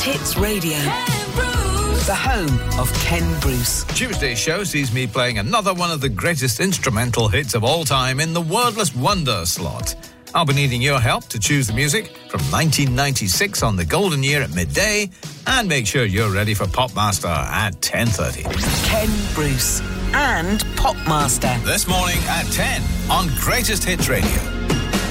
Hits Radio. The home of Ken Bruce. Tuesday's show sees me playing another one of the greatest instrumental hits of all time in the Wordless Wonder slot. I'll be needing your help to choose the music from 1996 on the Golden Year at midday, and make sure you're ready for Popmaster at 10:30. Ken Bruce and Popmaster. This morning at 10 on Greatest Hits Radio.